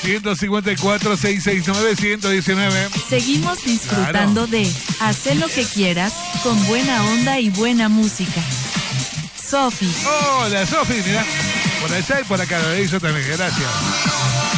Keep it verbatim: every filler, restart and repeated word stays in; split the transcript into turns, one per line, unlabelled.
ciento cincuenta y cuatro, seiscientos sesenta y nueve, ciento diecinueve.
Seguimos disfrutando claro. de Haz lo que quieras con buena onda y buena música. Sofi.
Hola, Sofi, mirá. Por allá y por acá, lo hizo también. Gracias.